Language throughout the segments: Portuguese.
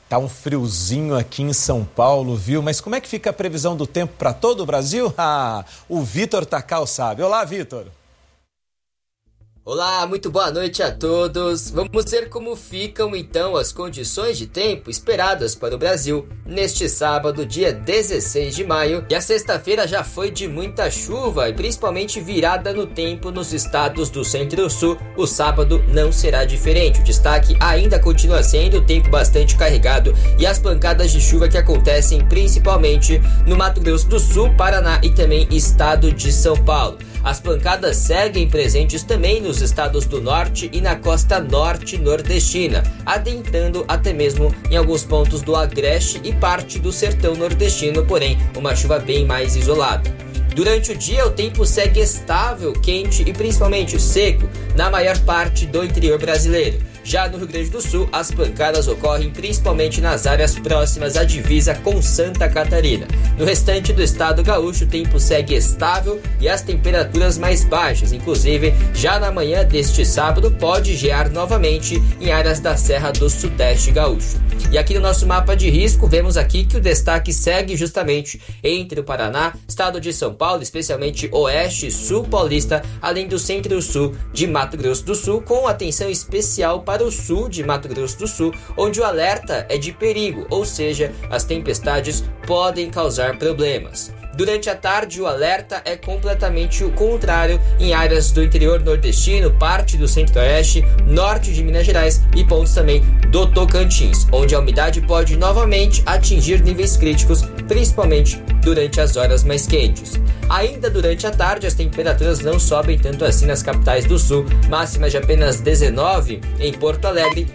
Tá um friozinho aqui em São Paulo, viu? Mas como é que fica a previsão do tempo para todo o Brasil? O Vitor Tacal sabe. Olá, Vitor. Olá, muito boa noite a todos. Vamos ver como ficam então as condições de tempo esperadas para o Brasil neste sábado, dia 16 de maio. E a sexta-feira já foi de muita chuva e principalmente virada no tempo nos estados do Centro-Sul. O sábado não será diferente. O destaque ainda continua sendo o tempo bastante carregado e as pancadas de chuva que acontecem principalmente no Mato Grosso do Sul, Paraná e também estado de São Paulo. As pancadas seguem presentes também nos estados do norte e na costa norte nordestina, adentrando até mesmo em alguns pontos do Agreste e parte do sertão nordestino, porém uma chuva bem mais isolada. Durante o dia, o tempo segue estável, quente e principalmente seco na maior parte do interior brasileiro. Já no Rio Grande do Sul, as pancadas ocorrem principalmente nas áreas próximas à divisa com Santa Catarina. No restante do estado gaúcho, o tempo segue estável e as temperaturas mais baixas. Inclusive, já na manhã deste sábado, pode gear novamente em áreas da Serra do Sudeste gaúcho. E aqui no nosso mapa de risco, vemos aqui que o destaque segue justamente entre o Paraná, estado de São Paulo, especialmente oeste e sul paulista, além do centro-sul de Mato Grosso do Sul, com atenção especial para o sul de Mato Grosso do Sul, onde o alerta é de perigo, ou seja, as tempestades podem causar problemas. Durante a tarde, o alerta é completamente o contrário em áreas do interior nordestino, parte do centro-oeste, norte de Minas Gerais e pontos também do Tocantins, onde a umidade pode novamente atingir níveis críticos, principalmente durante as horas mais quentes. Ainda durante a tarde, as temperaturas não sobem tanto assim nas capitais do sul, máximas de apenas 19 em Porto Alegre,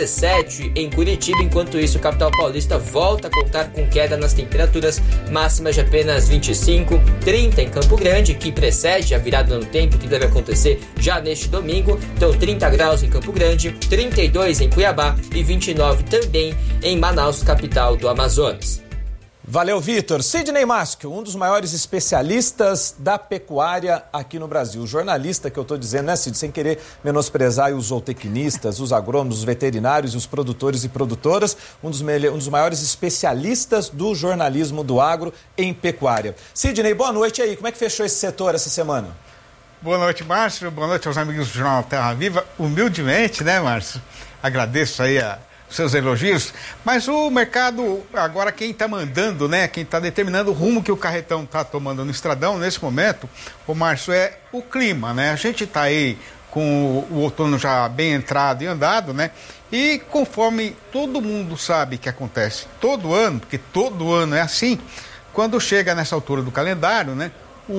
17 em Curitiba, enquanto isso, a capital paulista volta a contar com queda nas temperaturas, máximas de apenas 25, 30 em Campo Grande, que precede a virada no tempo que deve acontecer já neste domingo, então 30 graus em Campo Grande, 32 em Cuiabá e 29 também em Manaus, capital do Amazonas. Valeu, Vitor. Sidney Masco, um dos maiores especialistas da pecuária aqui no Brasil. O jornalista que eu estou dizendo, né, Cid? Sem querer menosprezar os zootecnistas, os agrônomos, os veterinários e os produtores e produtoras. Um dos maiores especialistas do jornalismo do agro em pecuária. Sidney, boa noite aí. Como é que fechou esse setor essa semana? Boa noite, Márcio. Boa noite aos amigos do Jornal Terra Viva. Humildemente, né, Márcio? Agradeço aí seus elogios, mas o mercado, agora quem está mandando, né, quem está determinando o rumo que o carretão está tomando no estradão nesse momento, o Márcio, é o clima, né? A gente está aí com o outono já bem entrado e andado, né? E conforme todo mundo sabe que acontece todo ano, porque todo ano é assim, quando chega nessa altura do calendário, né?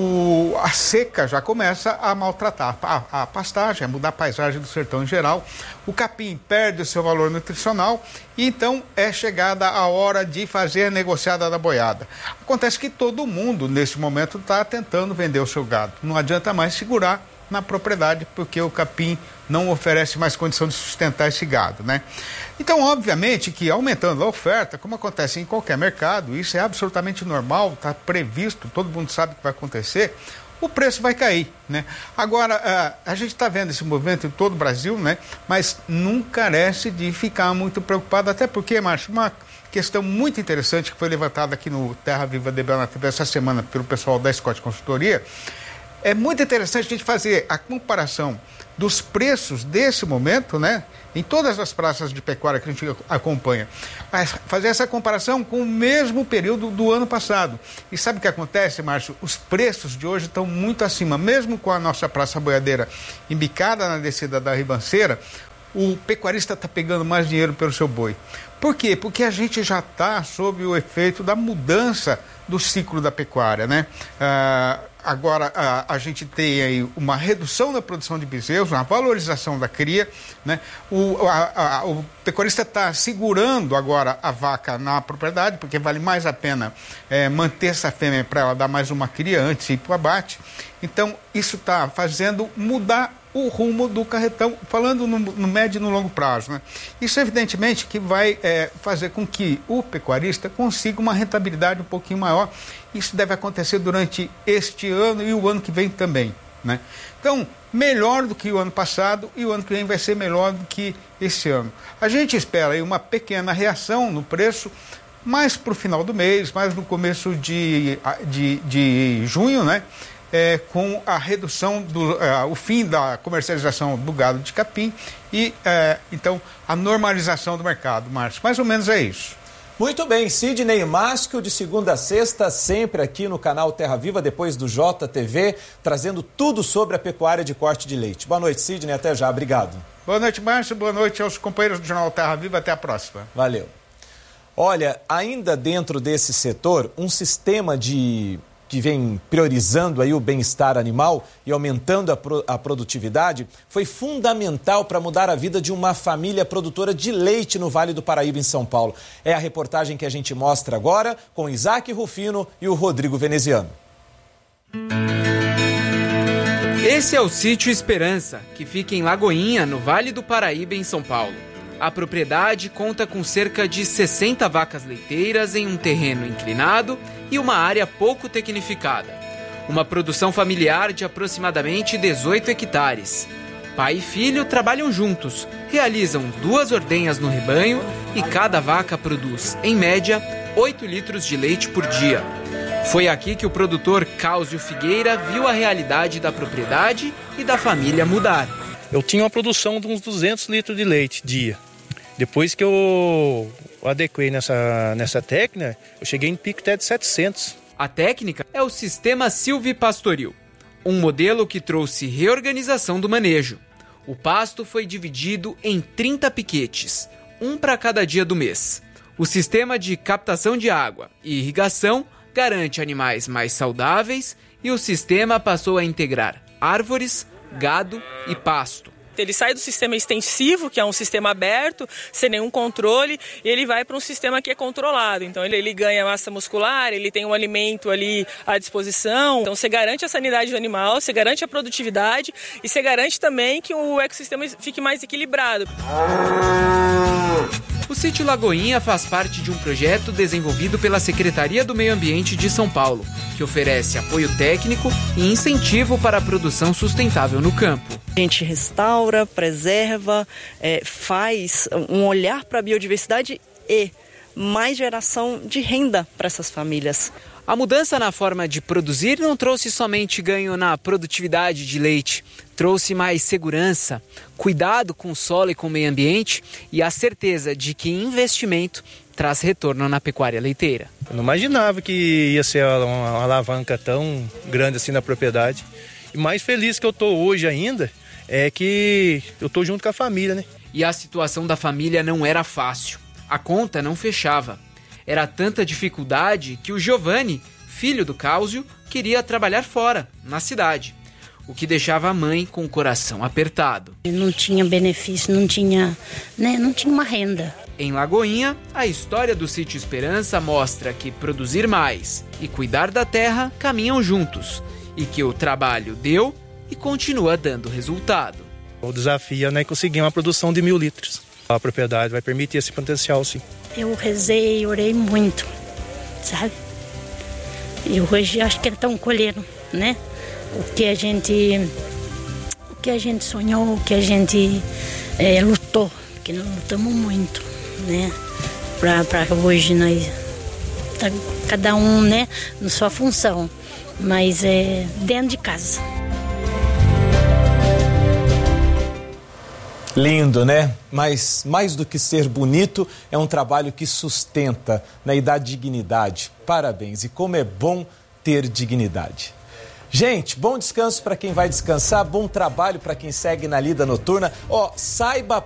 A seca já começa a maltratar a pastagem, a mudar a paisagem do sertão em geral. O capim perde o seu valor nutricional e então é chegada a hora de fazer a negociada da boiada. Acontece que todo mundo nesse momento está tentando vender o seu gado. Não adianta mais segurar na propriedade porque o capim não oferece mais condição de sustentar esse gado, né? Então, obviamente que aumentando a oferta, como acontece em qualquer mercado, isso é absolutamente normal, está previsto, todo mundo sabe que vai acontecer, o preço vai cair, né? Agora, a gente está vendo esse movimento em todo o Brasil, né? Mas não carece de ficar muito preocupado, até porque, Márcio, uma questão muito interessante que foi levantada aqui no Terra Viva DBL na TV essa semana pelo pessoal da Scott Consultoria, é muito interessante a gente fazer a comparação dos preços desse momento, né, em todas as praças de pecuária que a gente acompanha, mas fazer essa comparação com o mesmo período do ano passado. E sabe o que acontece, Márcio? Os preços de hoje estão muito acima, mesmo com a nossa praça boiadeira embicada na descida da ribanceira, o pecuarista está pegando mais dinheiro pelo seu boi. Por quê? Porque a gente já está sob o efeito da mudança do ciclo da pecuária, né? Agora a gente tem aí uma redução da produção de bezerros, uma valorização da cria, né? O pecuarista está segurando agora a vaca na propriedade, porque vale mais a pena manter essa fêmea para ela dar mais uma cria antes de ir para o abate. Então, isso está fazendo mudar o rumo do carretão, falando no médio e no longo prazo, né? Isso, evidentemente, que vai fazer com que o pecuarista consiga uma rentabilidade um pouquinho maior. Isso deve acontecer durante este ano e o ano que vem também. né? Então, melhor do que o ano passado, e o ano que vem vai ser melhor do que esse ano. A gente espera aí uma pequena reação no preço, mais para o final do mês, mais no começo de junho, né? Com a redução, o fim da comercialização do gado de capim e, então, a normalização do mercado, Márcio. Mais ou menos é isso. Muito bem, Sidney Masco, de segunda a sexta, sempre aqui no canal Terra Viva, depois do JTV, trazendo tudo sobre a pecuária de corte de leite. Boa noite, Sidney, até já, obrigado. Boa noite, Márcio, boa noite aos companheiros do Jornal Terra Viva, até a próxima. Valeu. Olha, ainda dentro desse setor, um sistema que vem priorizando aí o bem-estar animal e aumentando a produtividade, foi fundamental para mudar a vida de uma família produtora de leite no Vale do Paraíba, em São Paulo. É a reportagem que a gente mostra agora com Isaac Rufino e o Rodrigo Veneziano. Esse é o Sítio Esperança, que fica em Lagoinha, no Vale do Paraíba, em São Paulo. A propriedade conta com cerca de 60 vacas leiteiras em um terreno inclinado e uma área pouco tecnificada. Uma produção familiar de aproximadamente 18 hectares. Pai e filho trabalham juntos, realizam 2 ordenhas no rebanho e cada vaca produz, em média, 8 litros de leite por dia. Foi aqui que o produtor Cáusio Figueira viu a realidade da propriedade e da família mudar. Eu tinha uma produção de uns 200 litros de leite dia. Depois que eu adequei nessa técnica, eu cheguei em pico até de 700. A técnica é o sistema silvipastoril, um modelo que trouxe reorganização do manejo. O pasto foi dividido em 30 piquetes, um para cada dia do mês. O sistema de captação de água e irrigação garante animais mais saudáveis e o sistema passou a integrar árvores, gado e pasto. Ele sai do sistema extensivo, que é um sistema aberto, sem nenhum controle, e ele vai para um sistema que é controlado. Então ele ganha massa muscular, ele tem um alimento ali à disposição. Então você garante a sanidade do animal, você garante a produtividade e você garante também que o ecossistema fique mais equilibrado. O Sítio Lagoinha faz parte de um projeto desenvolvido pela Secretaria do Meio Ambiente de São Paulo, que oferece apoio técnico e incentivo para a produção sustentável no campo. A gente restaura, preserva, faz um olhar para a biodiversidade e mais geração de renda para essas famílias. A mudança na forma de produzir não trouxe somente ganho na produtividade de leite, trouxe mais segurança, cuidado com o solo e com o meio ambiente e a certeza de que investimento traz retorno na pecuária leiteira. Eu não imaginava que ia ser uma alavanca tão grande assim na propriedade. E mais feliz que eu estou hoje ainda é que eu estou junto com a família, né? E a situação da família não era fácil. A conta não fechava. Era tanta dificuldade que o Giovanni, filho do Cáusio, queria trabalhar fora, na cidade. O que deixava a mãe com o coração apertado. Não tinha benefício, não tinha uma renda. Em Lagoinha, a história do Sítio Esperança mostra que produzir mais e cuidar da terra caminham juntos. E que o trabalho deu e continua dando resultado. O desafio é conseguir uma produção de 1.000 litros. A propriedade vai permitir esse potencial, sim. Eu rezei, orei muito, sabe? E hoje acho que estão colhendo, né? O que a gente sonhou, o que a gente lutou, porque nós lutamos muito, né? Para hoje nós, cada um, né, na sua função, mas dentro de casa. Lindo, né? Mas mais do que ser bonito, é um trabalho que sustenta, né, e dá dignidade. Parabéns. E como é bom ter dignidade. Gente, bom descanso para quem vai descansar, bom trabalho para quem segue na lida noturna. Saiba